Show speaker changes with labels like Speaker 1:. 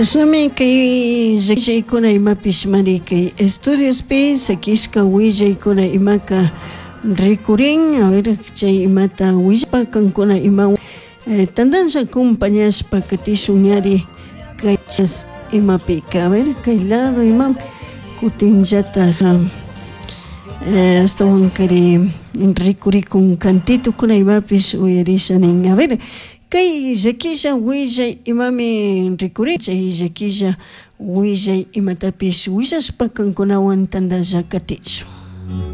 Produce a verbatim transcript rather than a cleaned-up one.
Speaker 1: Sami kay Jaykuna imapish mari kay estudios pi sakishka willaykuna imaka rikurin a ver chay imata willapa kankuna ima eh, tandansa acompañashpa katishun ñari kaychas imapika a ver kay lado imam kutinllata eh, hasta wankari rikurikun kantitukuna imapish uyarisha nin a ver kay llakilla willay imami rikurin chay llakilla willay imatapish willashpa kankunawan tandalla katichu.